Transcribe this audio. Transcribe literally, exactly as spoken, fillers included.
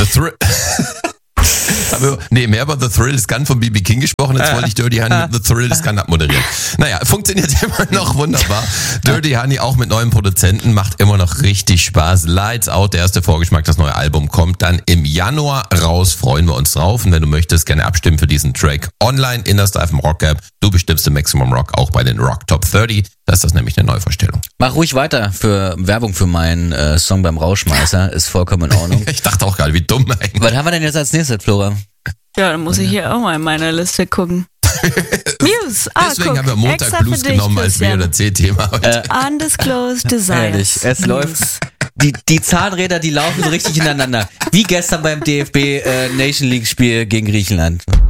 Thrill... Aber, nee, mehr über The Thrill is Gun von B B King gesprochen, jetzt wollte ich Dirty Honey mit The Thrill is Gun abmoderieren. Naja, funktioniert immer noch wunderbar. Dirty Honey auch mit neuen Produzenten macht immer noch richtig Spaß. Lights Out, der erste Vorgeschmack, das neue Album kommt dann im Januar raus, freuen wir uns drauf. Und wenn du möchtest, gerne abstimmen für diesen Track online in der Steifen Rock App. Du bestimmst im Maximum Rock auch bei den Rock Top dreißig. Das ist das nämlich eine Neuvorstellung. Mach ruhig weiter für Werbung für meinen äh, Song beim Rauschmeißer, ist vollkommen in Ordnung. Ich dachte auch gerade, wie dumm eigentlich. Was haben wir denn jetzt als nächstes, Flora? Ja, dann muss ich hier auch mal in meiner Liste gucken. Muse, ah, Deswegen guck, haben wir Montag extra Blues für dich, genommen als B oder C-Thema heute. Äh, Undisclosed Desires. Ehrlich, es Muse. läuft. Die, die Zahnräder, die laufen so richtig ineinander. Wie gestern beim D F B äh, Nation League Spiel gegen Griechenland.